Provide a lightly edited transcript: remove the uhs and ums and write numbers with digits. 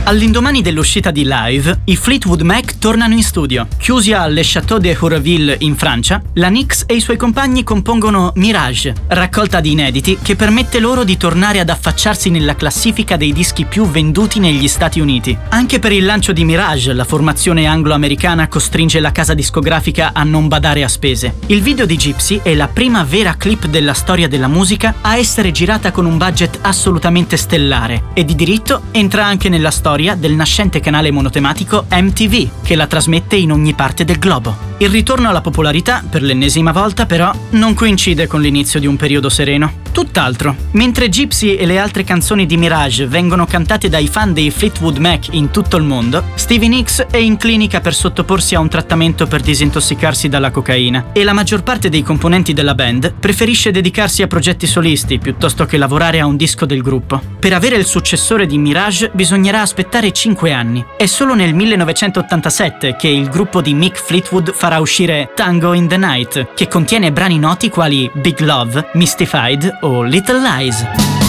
All'indomani dell'uscita di Live, i Fleetwood Mac tornano in studio. Chiusi alle Château de Houreville in Francia, la Nix e i suoi compagni compongono Mirage, raccolta di inediti che permette loro di tornare ad affacciarsi nella classifica dei dischi più venduti negli Stati Uniti. Anche per il lancio di Mirage, la formazione anglo-americana costringe la casa discografica a non badare a spese. Il video di Gypsy è la prima vera clip della storia della musica a essere girata con un budget assolutamente stellare e di diritto entra anche nella storia del nascente canale monotematico MTV, che la trasmette in ogni parte del globo. Il ritorno alla popolarità, per l'ennesima volta però, non coincide con l'inizio di un periodo sereno. Tutt'altro. Mentre Gypsy e le altre canzoni di Mirage vengono cantate dai fan dei Fleetwood Mac in tutto il mondo, Stevie Nicks è in clinica per sottoporsi a un trattamento per disintossicarsi dalla cocaina e la maggior parte dei componenti della band preferisce dedicarsi a progetti solisti piuttosto che lavorare a un disco del gruppo. Per avere il successore di Mirage bisognerà aspettare 5 anni. È solo nel 1987 che il gruppo di Mick Fleetwood farà uscire Tango in the Night, che contiene brani noti quali Big Love, Mystified o Little Lies.